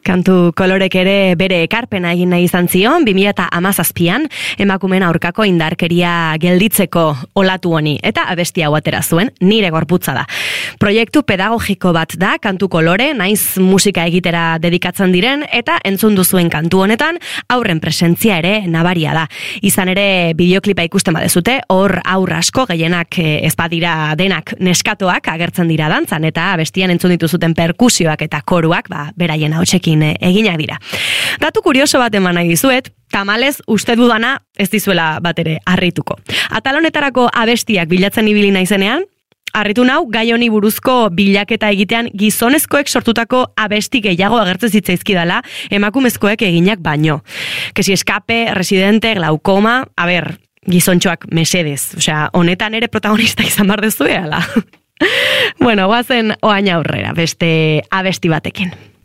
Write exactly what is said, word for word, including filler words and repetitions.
Kantu kolorek ere bere ekarpena egin nahi izan zion, bi mila hamazazpian emakumeen aurkako indarkeria gelditzeko olatu honi, eta abesti hau atera zuen, Nire gorputza da. Proiektu pedagogiko bat da, kantu kolore, naiz musika egitera dedikatzen diren, eta entzun duzuen kantu honetan, aurren presentzia ere nabaria da. Izan ere, bideoklipa ikusten badezute, hor aur asko gehienak ez badira denak neskatoak agertzen dira dantzan, eta abestian entzun dituzuten perkusioak eta koruak, ba, beraien ahotsekin eginak dira. Datu kurioso bat eman nahi dizuet, tamalez uste dudana ez dizuela bat ere harrituko. Atal honetarako abestiak bilatzen ibili naizenean, harritu nau gai honi buruzko bilaketa egitean gizonezkoek sortutako abesti gehiago agertzen zitzaizkidala emakumezkoek eginak baino. Kesi eskape, residente, glaukoma, a ber, gizontxoak mesedez, osea, honetan ere protagonista izan bar dezue, ala. Bueno, guazen oain aurrera, beste abesti batekin.